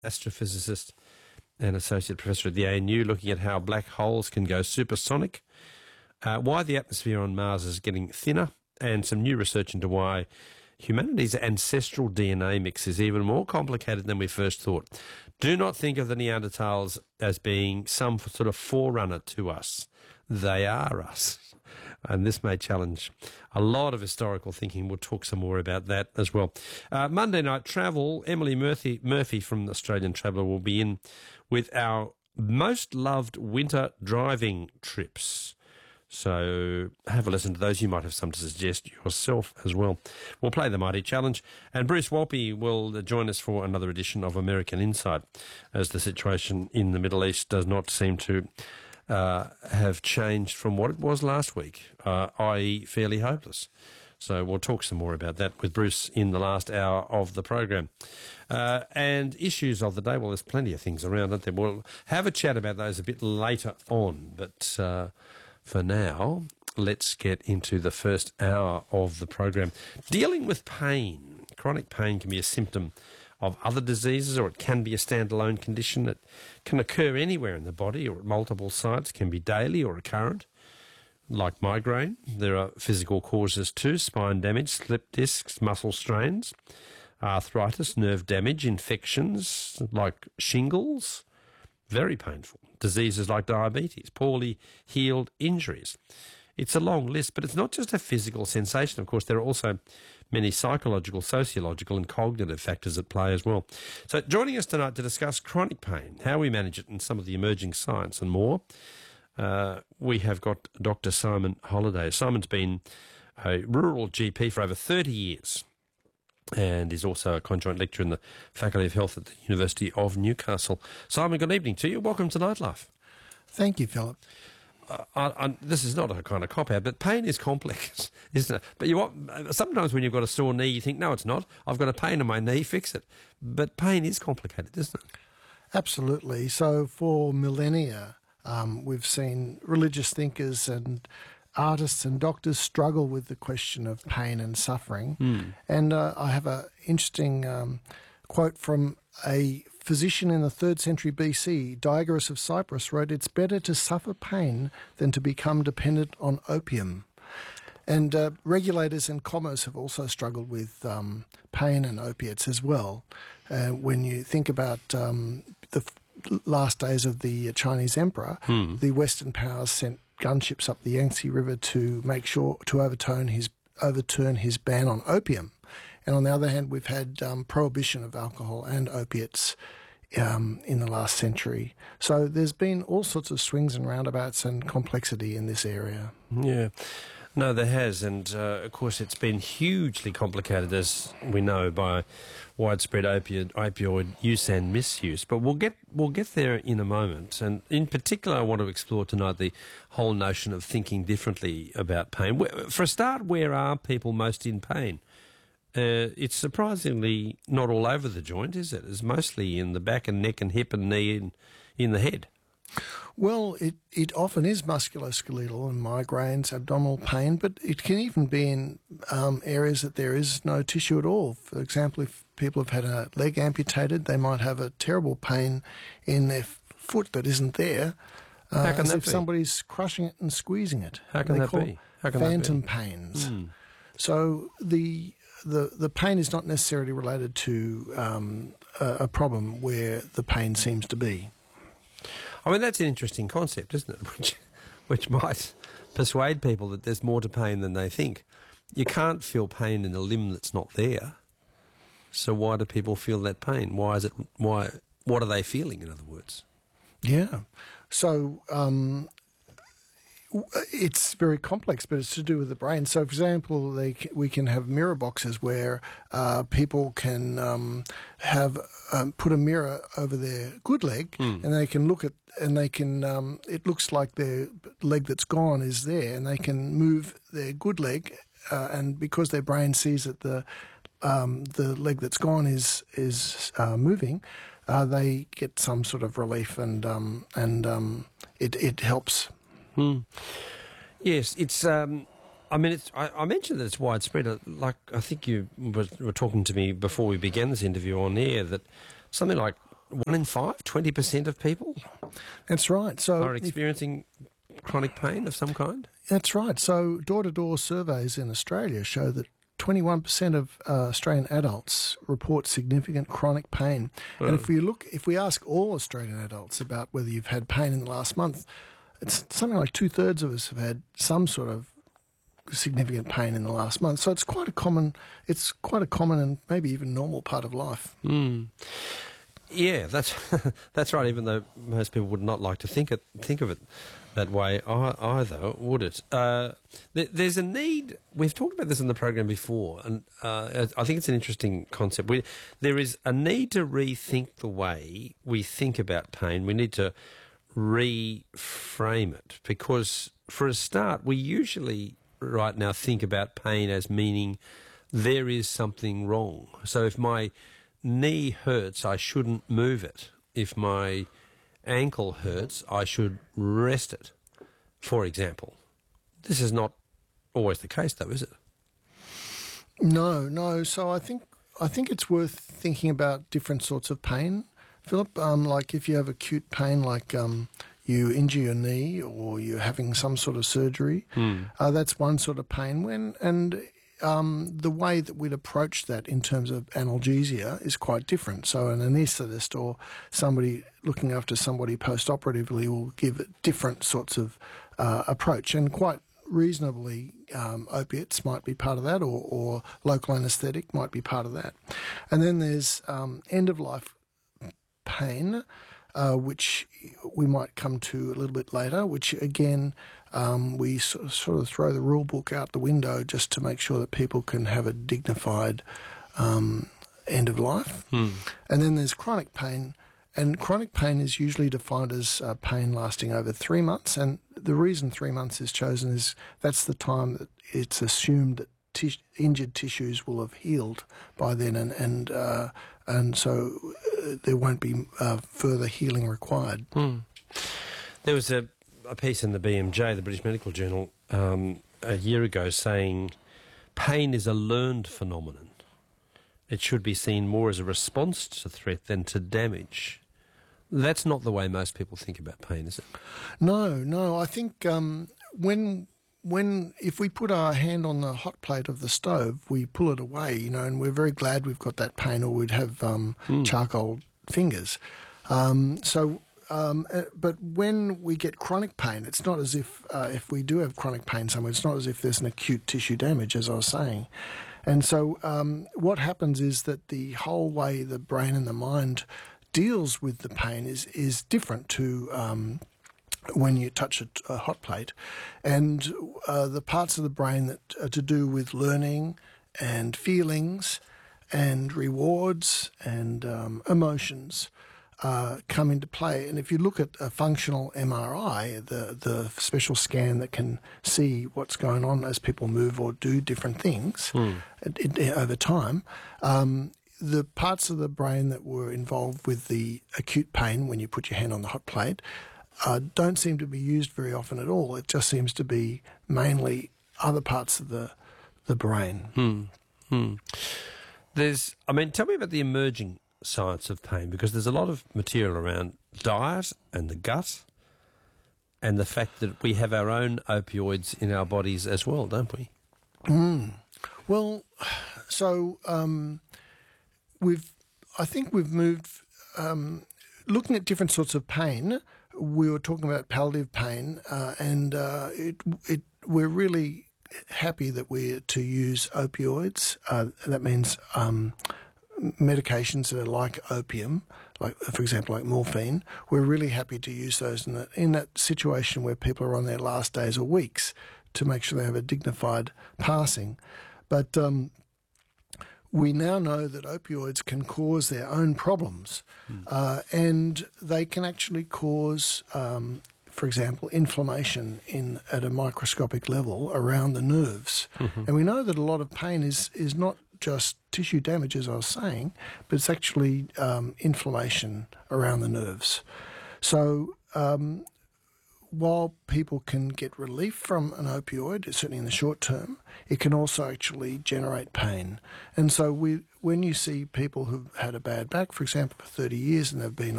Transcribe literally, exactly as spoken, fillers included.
astrophysicist and associate professor at the A N U, looking at how black holes can go supersonic, uh, why the atmosphere on Mars is getting thinner, and some new research into why humanity's ancestral D N A mix is even more complicated than we first thought. Do not think of the Neanderthals as being some sort of forerunner to us. They are us. And this may challenge a lot of historical thinking. We'll talk some more about that as well. Uh, Monday Night Travel, Emily Murphy, Murphy from the Australian Traveller will be in with our most loved winter driving trips. So have a listen to those. You might have some to suggest yourself as well. We'll play the Mighty Challenge. And Bruce Walpy will join us for another edition of American Insight, as the situation in the Middle East does not seem to uh, have changed from what it was last week, uh, that is fairly hopeless. So we'll talk some more about that with Bruce in the last hour of the program. Uh, and issues of the day, well, there's plenty of things around, aren't there? We'll have a chat about those a bit later on, but Uh, for now, let's get into the first hour of the program. Dealing with pain. Chronic pain can be a symptom of other diseases, or it can be a standalone condition. It can occur anywhere in the body or at multiple sites, can be daily or recurrent, like migraine. There are physical causes too: spine damage, slip discs, muscle strains, arthritis, nerve damage, infections like shingles, very painful. Diseases like diabetes, poorly healed injuries. It's a long list, but it's not just a physical sensation. Of course, there are also many psychological, sociological and cognitive factors at play as well. So joining us tonight to discuss chronic pain, how we manage it and some of the emerging science and more, uh, we have got Doctor Simon Holliday. Simon's been a rural G P for over thirty years. And is also a conjoint lecturer in the Faculty of Health at the University of Newcastle. Simon, good evening to you. Welcome to Nightlife. Thank you, Philip. Uh, I, I, this is not a kind of cop-out, but pain is complex, isn't it? But you want, sometimes when you've got a sore knee, you think, no, it's not. I've got a pain in my knee, fix it. But pain is complicated, isn't it? Absolutely. So for millennia, um, we've seen religious thinkers and artists and doctors struggle with the question of pain and suffering. Mm. And uh, I have an interesting um, quote from a physician in the third century B C. Diagoras of Cyprus wrote, "It's better to suffer pain than to become dependent on opium." And uh, regulators and commerce have also struggled with um, pain and opiates as well. Uh, when you think about um, the f- last days of the Chinese emperor, mm. the Western powers sent gunships up the Yangtze River to make sure to overturn his overturn his ban on opium, and on the other hand, we've had um, prohibition of alcohol and opiates um, in the last century. So there's been all sorts of swings and roundabouts and complexity in this area. Yeah. No, there has, and uh, of course it's been hugely complicated, as we know, by widespread opioid, opioid use and misuse. But we'll get we'll get there in a moment, and in particular, I want to explore tonight the whole notion of thinking differently about pain. For a start, where are people most in pain? Uh, it's surprisingly not all over the joint, is it? It's mostly in the back and neck and hip and knee and in the head. Well, it, it often is musculoskeletal and migraines, abdominal pain, but it can even be in um, areas that there is no tissue at all. For example, if people have had a leg amputated, they might have a terrible pain in their foot that isn't there, uh, How can as that if be? somebody's crushing it and squeezing it. How can they that call be? How can phantom that be? pains. Mm. So the the the pain is not necessarily related to um, a, a problem where the pain seems to be. I mean, that's an interesting concept, isn't it? Which, which might persuade people that there's more to pain than they think. You can't feel pain in a limb that's not there. So why do people feel that pain? Why is it? Why? What are they feeling? In other words. Yeah. So um, it's very complex, but it's to do with the brain. So, for example, they, we can have mirror boxes where uh, people can um, have um, put a mirror over their good leg, mm. and they can look at, and they can. Um, it looks like their leg that's gone is there, and they can move their good leg, uh, and because their brain sees that the um, the leg that's gone is is uh, moving, uh, they get some sort of relief, and um, and um, it it helps. Hmm. Yes, it's. Um, I mean, it's. I, I mentioned that it's widespread. Like I think you were, were talking to me before we began this interview on air that something like one in five, twenty percent of people That's right. So are if- experiencing chronic pain of some kind? That's right. So door-to-door surveys in Australia show that twenty-one percent of uh, Australian adults report significant chronic pain. And if we look, if we ask all Australian adults about whether you've had pain in the last month, it's something like two-thirds of us have had some sort of significant pain in the last month. So it's quite a common, it's quite a common and maybe even normal part of life. Mm. Yeah, that's that's right. Even though most people would not like to think it, think of it that way ei- either, would it? Uh, th- there's a need. We've talked about this in the program before, and uh, I think it's an interesting concept. We, there is a need to rethink the way we think about pain. We need to reframe it because, for a start, we usually right now think about pain as meaning there is something wrong. So if my knee hurts, I shouldn't move it. If my ankle hurts, I should rest it, for example. This is not always the case, though, is it? No, no. So I think I think it's worth thinking about different sorts of pain, Philip. Um, like if you have acute pain, like um, you injure your knee or you're having some sort of surgery, Mm. uh, that's one sort of pain. When and um, the way that we'd approach that in terms of analgesia is quite different. So an anaesthetist or somebody looking after somebody post-operatively will give different sorts of uh, approach, and quite reasonably um, opiates might be part of that, or, or local anaesthetic might be part of that. And then there's um, end-of-life pain, uh, which we might come to a little bit later, which again um, we sort of, sort of throw the rule book out the window just to make sure that people can have a dignified um, end of life. Mm. And then there's chronic pain, and chronic pain is usually defined as uh, pain lasting over three months. And the reason three months is chosen is that's the time that it's assumed that tis- injured tissues will have healed by then, and and uh, and so uh, there won't be uh, further healing required. Mm. There was a, a piece in the B M J, the British Medical Journal, um, a year ago saying pain is a learned phenomenon. It should be seen more as a response to threat than to damage. That's not the way most people think about pain, is it? No, no. I think um, when when if we put our hand on the hot plate of the stove, we pull it away, you know, and we're very glad we've got that pain, or we'd have um, Mm. charcoal fingers. Um, so, um, uh, but when we get chronic pain, it's not as if uh, if we do have chronic pain somewhere, it's not as if there's an acute tissue damage, as I was saying. And so, um, what happens is that the whole way the brain and the mind deals with the pain is is different to um, when you touch a, a hot plate, and uh, the parts of the brain that are to do with learning and feelings and rewards and um, emotions uh, come into play. And if you look at a functional M R I, the the special scan that can see what's going on as people move or do different things Mm. it, it, over time. Um, The parts of the brain that were involved with the acute pain when you put your hand on the hot plate uh, don't seem to be used very often at all. It just seems to be mainly other parts of the the brain. Hmm. Hmm. There's, I mean, tell me about the emerging science of pain, because there's a lot of material around diet and the gut and the fact that we have our own opioids in our bodies as well, don't we? Mm. Well, so um, we've, I think we've moved, um, looking at different sorts of pain. We were talking about palliative pain, uh, and uh, it, it, we're really happy that we're to use opioids. Uh, that means um, medications that are like opium, like for example, like morphine. We're really happy to use those in that, in that situation where people are on their last days or weeks, to make sure they have a dignified passing. But um, we now know that opioids can cause their own problems, mm. uh, and they can actually cause, um, for example, inflammation in at a microscopic level around the nerves. Mm-hmm. And we know that a lot of pain is, is not just tissue damage, as I was saying, but it's actually um, inflammation around the nerves. So um, while people can get relief from an opioid, certainly in the short term, it can also actually generate pain. And so we, when you see people who've had a bad back, for example, for thirty years and they've been